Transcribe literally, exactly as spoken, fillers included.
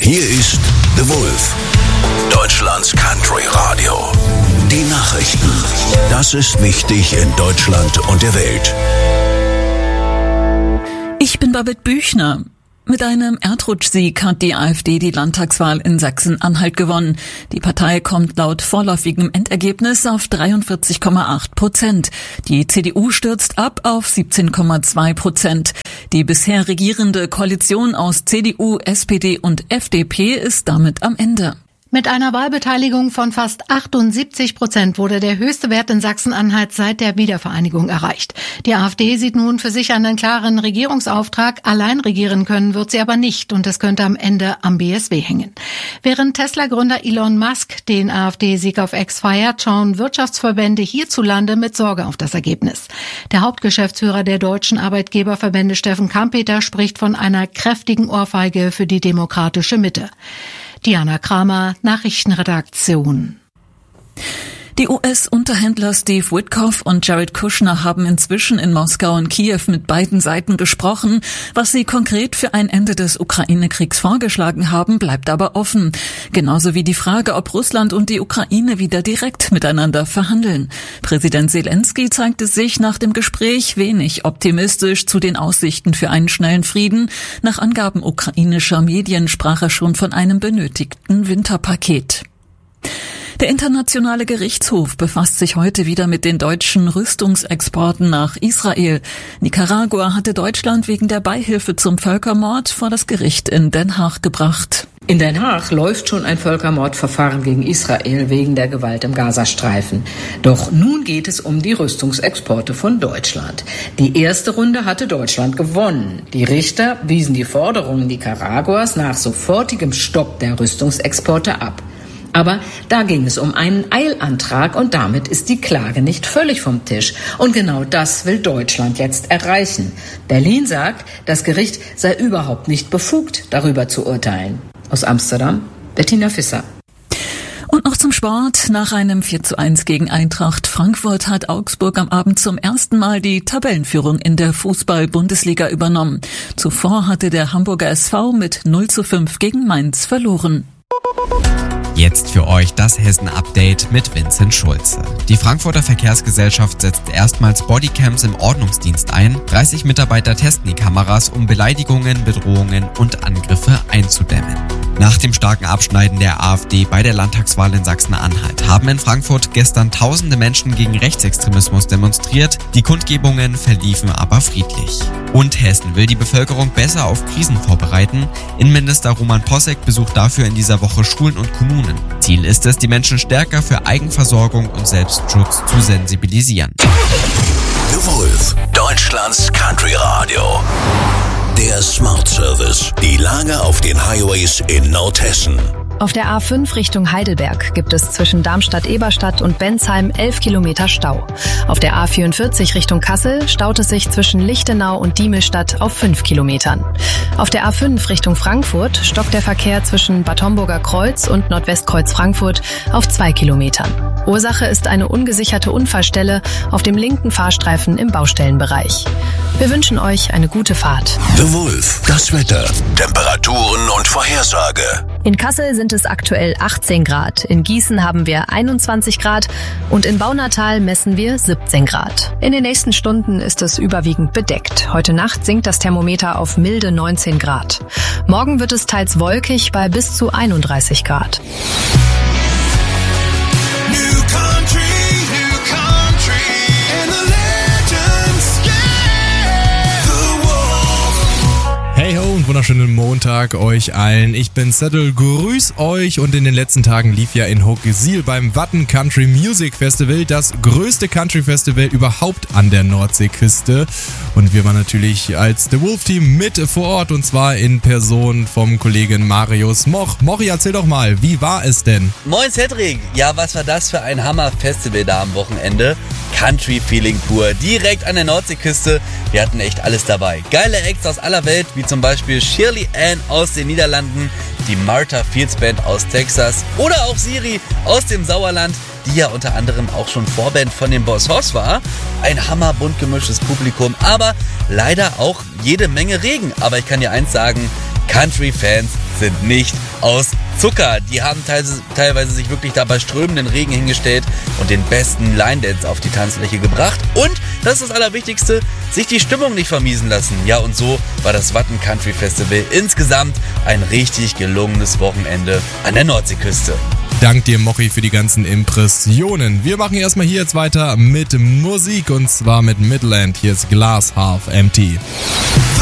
Hier ist The Wolf, Deutschlands Country Radio. Die Nachrichten. Das ist wichtig in Deutschland und der Welt. Ich bin Babette Büchner. Mit einem Erdrutschsieg hat die AfD die Landtagswahl in Sachsen-Anhalt gewonnen. Die Partei kommt laut vorläufigem Endergebnis auf dreiundvierzig Komma acht Prozent. Die C D U stürzt ab auf siebzehn Komma zwei Prozent. Die bisher regierende Koalition aus C D U, S P D und F D P ist damit am Ende. Mit einer Wahlbeteiligung von fast achtundsiebzig Prozent wurde der höchste Wert in Sachsen-Anhalt seit der Wiedervereinigung erreicht. Die AfD sieht nun für sich einen klaren Regierungsauftrag. Allein regieren können wird sie aber nicht und es könnte am Ende am B S W hängen. Während Tesla-Gründer Elon Musk den AfD-Sieg auf X feiert, schauen Wirtschaftsverbände hierzulande mit Sorge auf das Ergebnis. Der Hauptgeschäftsführer der deutschen Arbeitgeberverbände, Steffen Kampeter, spricht von einer kräftigen Ohrfeige für die demokratische Mitte. Diana Kramer, Nachrichtenredaktion. Die U S-Unterhändler Steve Witkoff und Jared Kushner haben inzwischen in Moskau und Kiew mit beiden Seiten gesprochen. Was sie konkret für ein Ende des Ukraine-Kriegs vorgeschlagen haben, bleibt aber offen. Genauso wie die Frage, ob Russland und die Ukraine wieder direkt miteinander verhandeln. Präsident Zelensky zeigte sich nach dem Gespräch wenig optimistisch zu den Aussichten für einen schnellen Frieden. Nach Angaben ukrainischer Medien sprach er schon von einem benötigten Winterpaket. Der Internationale Gerichtshof befasst sich heute wieder mit den deutschen Rüstungsexporten nach Israel. Nicaragua hatte Deutschland wegen der Beihilfe zum Völkermord vor das Gericht in Den Haag gebracht. In Den Haag läuft schon ein Völkermordverfahren gegen Israel wegen der Gewalt im Gazastreifen. Doch nun geht es um die Rüstungsexporte von Deutschland. Die erste Runde hatte Deutschland gewonnen. Die Richter wiesen die Forderungen Nicaraguas nach sofortigem Stopp der Rüstungsexporte ab. Aber da ging es um einen Eilantrag und damit ist die Klage nicht völlig vom Tisch. Und genau das will Deutschland jetzt erreichen. Berlin sagt, das Gericht sei überhaupt nicht befugt, darüber zu urteilen. Aus Amsterdam, Bettina Visser. Und noch zum Sport. Nach einem vier zu eins gegen Eintracht Frankfurt hat Augsburg am Abend zum ersten Mal die Tabellenführung in der Fußball-Bundesliga übernommen. Zuvor hatte der Hamburger S V mit null zu fünf gegen Mainz verloren. Jetzt für euch das Hessen-Update mit Vincent Schulze. Die Frankfurter Verkehrsgesellschaft setzt erstmals Bodycams im Ordnungsdienst ein. dreißig Mitarbeiter testen die Kameras, um Beleidigungen, Bedrohungen und Angriffe einzudämmen. Nach dem starken Abschneiden der AfD bei der Landtagswahl in Sachsen-Anhalt haben in Frankfurt gestern tausende Menschen gegen Rechtsextremismus demonstriert. Die Kundgebungen verliefen aber friedlich. Und Hessen will die Bevölkerung besser auf Krisen vorbereiten. Innenminister Roman Posek besucht dafür in dieser Woche Schulen und Kommunen. Ziel ist es, die Menschen stärker für Eigenversorgung und Selbstschutz zu sensibilisieren. The Wolf, Deutschlands Country Radio. Der Smart Service. Die Lage auf den Highways in Nordhessen. Auf der A fünf Richtung Heidelberg gibt es zwischen Darmstadt-Eberstadt und Bensheim elf Kilometer Stau. Auf der A vierundvierzig Richtung Kassel staut es sich zwischen Lichtenau und Diemelstadt auf fünf Kilometern. Auf der A fünf Richtung Frankfurt stockt der Verkehr zwischen Bad Homburger Kreuz und Nordwestkreuz Frankfurt auf zwei Kilometern. Ursache ist eine ungesicherte Unfallstelle auf dem linken Fahrstreifen im Baustellenbereich. Wir wünschen euch eine gute Fahrt. The Wolf, das Wetter, Temperaturen und Vorhersage. In Kassel sind es aktuell achtzehn Grad, in Gießen haben wir einundzwanzig Grad und in Baunatal messen wir siebzehn Grad. In den nächsten Stunden ist es überwiegend bedeckt. Heute Nacht sinkt das Thermometer auf milde neunzehn Grad. Morgen wird es teils wolkig bei bis zu einunddreißig Grad. New country, new country, and the legends, yeah, the Wolf. Hey ho und wunderschönen Montag euch allen. Ich bin Settle, grüß euch und in den letzten Tagen lief ja in Hochgesil beim Watten Country Music Festival, das größte Country Festival überhaupt an der Nordseeküste. Und wir waren natürlich als The Wolf Team mit vor Ort und zwar in Person vom Kollegen Marius Moch. Mochi, erzähl doch mal, wie war es denn? Moin Cedric, ja was war das für ein Hammer-Festival da am Wochenende? Country-Feeling pur, direkt an der Nordseeküste. Wir hatten echt alles dabei. Geile Acts aus aller Welt, wie zum Beispiel Shirley Ann aus den Niederlanden, die Martha Fields Band aus Texas oder auch Siri aus dem Sauerland, die ja unter anderem auch schon Vorband von dem Boss Hoss war. Ein hammerbunt gemischtes Publikum, aber leider auch jede Menge Regen. Aber ich kann dir eins sagen, Country-Fans sind nicht aus Zucker. Die haben teilweise sich wirklich da bei strömenden Regen hingestellt und den besten Line-Dance auf die Tanzfläche gebracht. Und, das ist das Allerwichtigste, sich die Stimmung nicht vermiesen lassen. Ja, und so war das Watten Country Festival insgesamt ein richtig gelungenes Wochenende an der Nordseeküste. Dank dir, Mochi, für die ganzen Impressionen. Wir machen erstmal hier jetzt weiter mit Musik und zwar mit Midland. Hier ist Glass Half Empty.